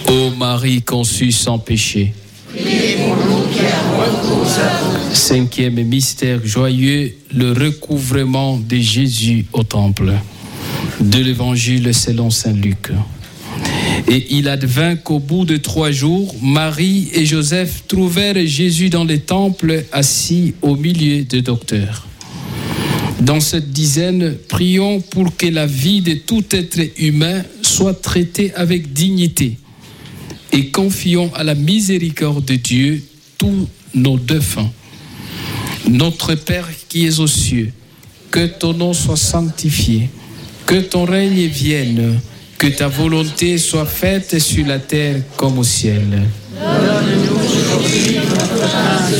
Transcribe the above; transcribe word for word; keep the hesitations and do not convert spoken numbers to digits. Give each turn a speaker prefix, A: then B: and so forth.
A: Ô Marie conçue sans péché.
B: Priez pour nous qui avons recours à vous.
A: Cinquième mystère joyeux, le recouvrement de Jésus au temple. De l'Évangile selon saint Luc. Et il advint qu'au bout de trois jours, Marie et Joseph trouvèrent Jésus dans le temple, assis au milieu des docteurs. Dans cette dizaine, prions pour que la vie de tout être humain soit traitée avec dignité et confions à la miséricorde de Dieu tous nos défunts. Notre Père qui es aux cieux, que ton nom soit sanctifié, que ton règne vienne, que ta volonté soit faite sur la terre comme au ciel.